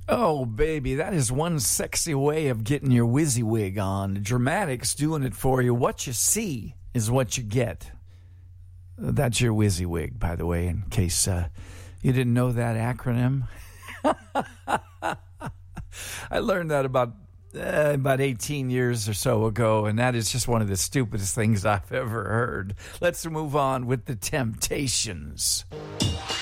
Oh, baby, that is one sexy way of getting your WYSIWYG on. Dramatics doing it for you. What you see is what you get. That's your WYSIWYG, by the way, in case you didn't know that acronym. I learned that about 18 years or so ago, and that is just one of the stupidest things I've ever heard. Let's move on with the Temptations.